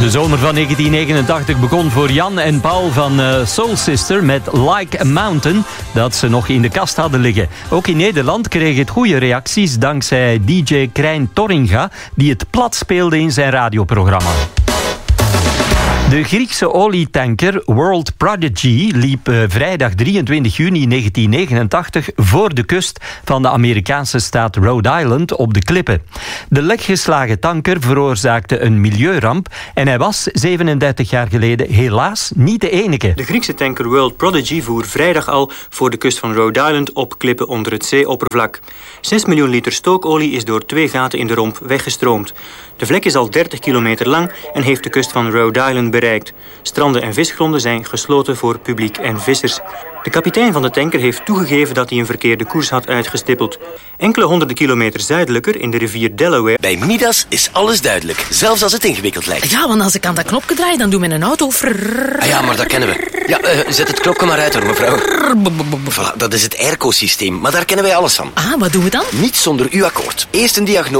De zomer van 1989 begon voor Jan en Paul van Soul Sister met Like a Mountain, dat ze nog in de kast hadden liggen. Ook in Nederland kreeg het goede reacties dankzij DJ Krijn Torringa, die het plat speelde in zijn radioprogramma. De Griekse olietanker World Prodigy liep vrijdag 23 juni 1989 voor de kust van de Amerikaanse staat Rhode Island op de klippen. De lekgeslagen tanker veroorzaakte een milieuramp en hij was 37 jaar geleden helaas niet de enige. De Griekse tanker World Prodigy voer vrijdag al voor de kust van Rhode Island op klippen onder het zeeoppervlak. 6 miljoen liter stookolie is door 2 gaten in de romp weggestroomd. De vlek is al 30 kilometer lang en heeft de kust van Rhode Island bereikt. Stranden en visgronden zijn gesloten voor publiek en vissers. De kapitein van de tanker heeft toegegeven dat hij een verkeerde koers had uitgestippeld. Enkele honderden kilometer zuidelijker, in de rivier Delaware... Bij Midas is alles duidelijk, zelfs als het ingewikkeld lijkt. Ja, want als ik aan dat knopje draai, dan doet mijn auto... Ah ja, maar dat kennen we. Ja, zet het knopje maar uit hoor, mevrouw. Voilà, dat is het airco-systeem, maar daar kennen wij alles van. Ah, wat doen we dan? Niet zonder uw akkoord. Eerst een diagnose.